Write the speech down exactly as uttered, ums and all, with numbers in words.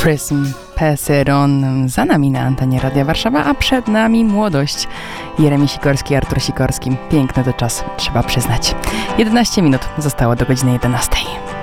Prism, Pass It On, za nami na antenie Radia Warszawa, a przed nami młodość. Jeremi Sikorski, Artur Sikorski. Piękny to czas, trzeba przyznać. jedenaście minut zostało do godziny jedenastej.